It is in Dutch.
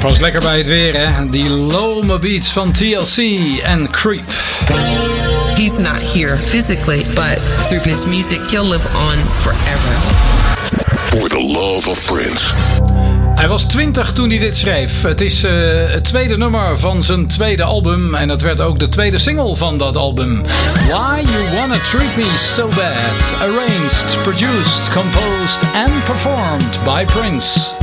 Was lekker bij het weer, hè? Die Loma Beats van TLC en Creep. He's not here physically, but through his music, he'll live on forever. For the love of Prince. Hij was 20 toen hij dit schreef. Het is het tweede nummer van zijn tweede album. En het werd ook de tweede single van dat album. Why You Wanna Treat Me So Bad. Arranged, produced, composed and performed by Prince.